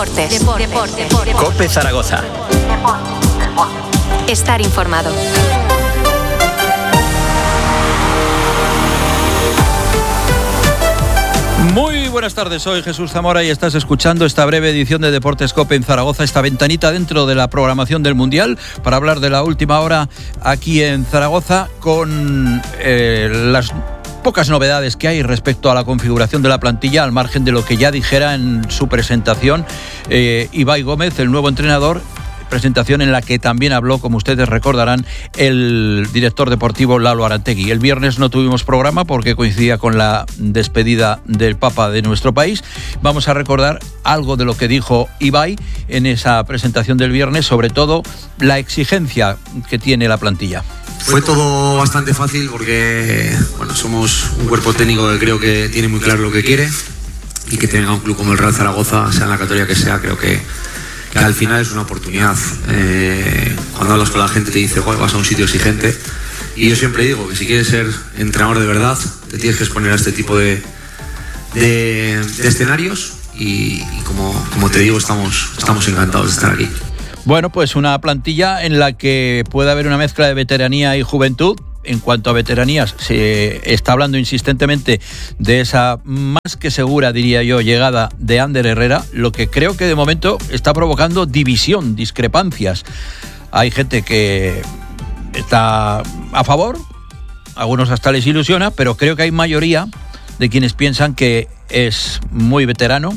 Deportes. COPE Zaragoza. Estar informado. Muy buenas tardes, soy Jesús Zamora y estás escuchando esta breve edición de Deportes COPE en Zaragoza, esta ventanita dentro de la programación del Mundial para hablar de la última hora aquí en Zaragoza con las pocas novedades que hay respecto a la configuración de la plantilla, al margen de lo que ya dijera en su presentación Ibai Gómez, el nuevo entrenador. Presentación en la que también habló, como ustedes recordarán, el director deportivo Lalo Arantegui. El viernes no tuvimos programa porque coincidía con la despedida del Papa de nuestro país. Vamos a recordar algo de lo que dijo Ibai en esa presentación del viernes, sobre todo la exigencia que tiene la plantilla. Fue todo bastante fácil porque somos un cuerpo técnico que creo que tiene muy claro lo que quiere, y que tenga un club como el Real Zaragoza, sea en la categoría que sea, creo que al final es una oportunidad. Cuando hablas con la gente te dice, vas a un sitio exigente, y yo siempre digo que si quieres ser entrenador de verdad te tienes que exponer a este tipo de escenarios, y como te digo, estamos encantados de estar aquí. Bueno, pues una plantilla en la que puede haber una mezcla de veteranía y juventud. En cuanto a veteranías, se está hablando insistentemente de esa más que segura, diría yo, llegada de Ander Herrera, lo que creo que de momento está provocando división, discrepancias. Hay gente que está a favor, algunos hasta les ilusiona, pero creo que hay mayoría de quienes piensan que es muy veterano,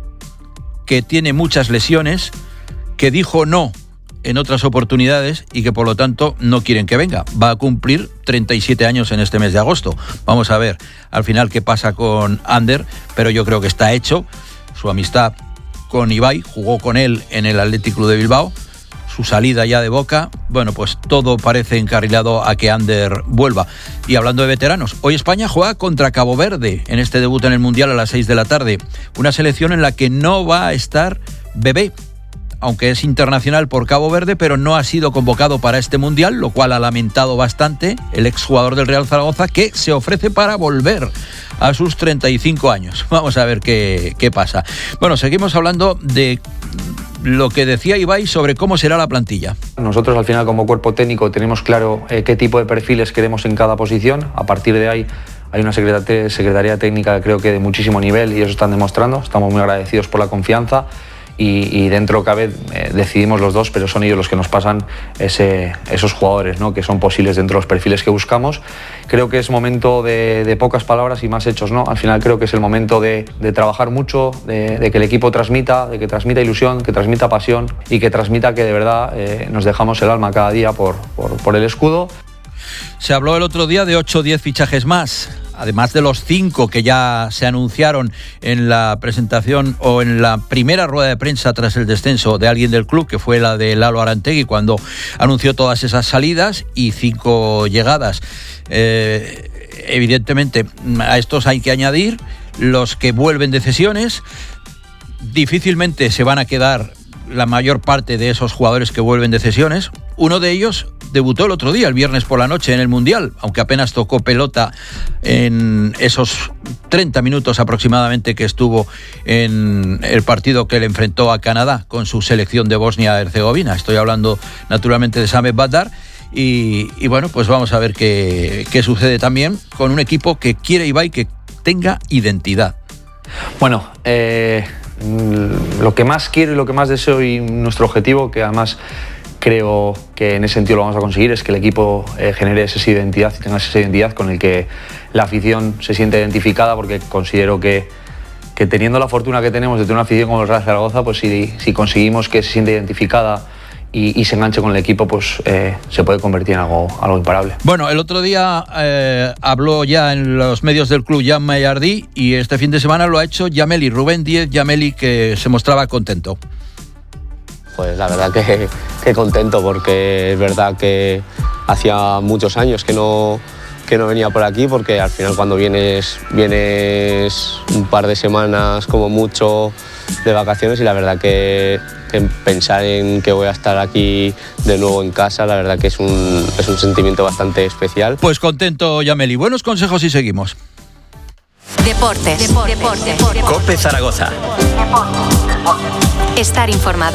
que tiene muchas lesiones, que dijo no en otras oportunidades y que por lo tanto no quieren que venga. Va a cumplir 37 años en este mes de agosto. Vamos a ver al final qué pasa con Ander, pero yo creo que está hecho. Su amistad con Ibai, jugó con él en el Athletic Club de Bilbao, su salida ya de Boca, bueno, pues todo parece encarrilado a que Ander vuelva. Y hablando de veteranos, hoy España juega contra Cabo Verde en este debut en el Mundial a las 6 de la tarde. Una selección en la que no va a estar Bebé, aunque es internacional por Cabo Verde, pero no ha sido convocado para este Mundial, lo cual ha lamentado bastante el exjugador del Real Zaragoza, que se ofrece para volver a sus 35 años. Vamos a ver qué pasa. Bueno, seguimos hablando de lo que decía Ibai sobre cómo será la plantilla. Nosotros al final como cuerpo técnico tenemos claro qué tipo de perfiles queremos en cada posición. A partir de ahí hay una secretaría técnica, creo que de muchísimo nivel, y ellos están demostrando. Estamos muy agradecidos por la confianza. Y dentro cabe, decidimos los dos, pero son ellos los que nos pasan esos jugadores, ¿no?, que son posibles dentro de los perfiles que buscamos. Creo que es momento de pocas palabras y más hechos, ¿no? Al final creo que es el momento de trabajar mucho, de que el equipo transmita, de que transmita ilusión, que transmita pasión y que transmita que de verdad nos dejamos el alma cada día por el escudo. Se habló el otro día de 8 o 10 fichajes más, además de los 5 que ya se anunciaron en la presentación o en la primera rueda de prensa tras el descenso de alguien del club, que fue la de Lalo Arantegui cuando anunció todas esas salidas y 5 llegadas. Evidentemente a estos hay que añadir los que vuelven de cesiones. Difícilmente se van a quedar la mayor parte de esos jugadores que vuelven de cesiones. Uno de ellos debutó el otro día, el viernes por la noche, en el Mundial, aunque apenas tocó pelota en esos 30 minutos aproximadamente que estuvo en el partido que le enfrentó a Canadá con su selección de Bosnia-Herzegovina. Estoy hablando naturalmente de Samet Badar. Y bueno, pues vamos a ver qué sucede también con un equipo que quiere Ibai que tenga identidad. Bueno, lo que más quiero y lo que más deseo, y nuestro objetivo, que además creo que en ese sentido lo vamos a conseguir, es que el equipo genere esa identidad, tenga esa identidad con el que la afición se siente identificada, porque considero que teniendo la fortuna que tenemos de tener una afición como el Real Zaragoza, pues si conseguimos que se sienta identificada y se enganche con el equipo, pues se puede convertir en algo imparable. Bueno, el otro día habló ya en los medios del club Jan Mayardí, y este fin de semana lo ha hecho Yameli, Rubén Díez Yameli, que se mostraba contento. Pues la verdad que contento, porque es verdad que hacía muchos años que no venía por aquí, porque al final cuando vienes un par de semanas como mucho de vacaciones, y la verdad que pensar en que voy a estar aquí de nuevo en casa, la verdad que es un sentimiento bastante especial. Pues contento, Yameli. Buenos consejos y seguimos. Deportes. COPE Zaragoza. Estar informado.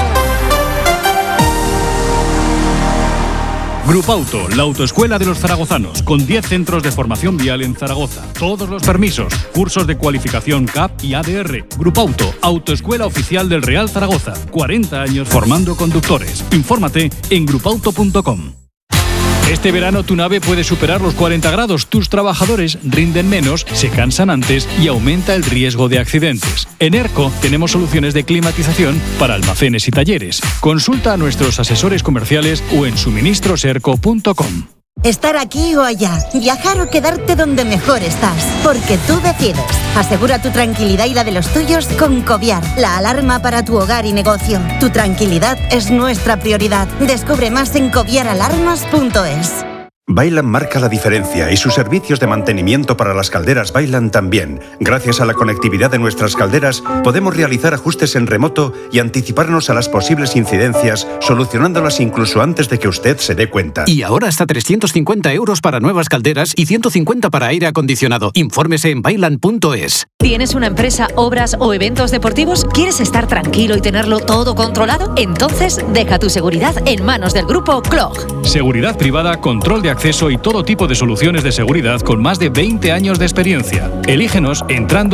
Grupauto, la autoescuela de los zaragozanos, con 10 centros de formación vial en Zaragoza. Todos los permisos, cursos de cualificación CAP y ADR. Grupauto, autoescuela oficial del Real Zaragoza. 40 años formando conductores. Infórmate en grupauto.com. Este verano tu nave puede superar los 40 grados, tus trabajadores rinden menos, se cansan antes y aumenta el riesgo de accidentes. En ERCO tenemos soluciones de climatización para almacenes y talleres. Consulta a nuestros asesores comerciales o en suministroserco.com. Estar aquí o allá, viajar o quedarte donde mejor estás, porque tú decides. Asegura tu tranquilidad y la de los tuyos con Coviar, la alarma para tu hogar y negocio. Tu tranquilidad es nuestra prioridad. Descubre más en coviaralarmas.es. Vaillant marca la diferencia y sus servicios de mantenimiento para las calderas Vaillant también. Gracias a la conectividad de nuestras calderas, podemos realizar ajustes en remoto y anticiparnos a las posibles incidencias, solucionándolas incluso antes de que usted se dé cuenta. Y ahora hasta 350 euros para nuevas calderas y 150 para aire acondicionado. Infórmese en vaillant.es. ¿Tienes una empresa, obras o eventos deportivos? ¿Quieres estar tranquilo y tenerlo todo controlado? Entonces, deja tu seguridad en manos del grupo CLOG. Seguridad privada, control de acceso y todo tipo de soluciones de seguridad con más de 20 años de experiencia. Elígenos entrando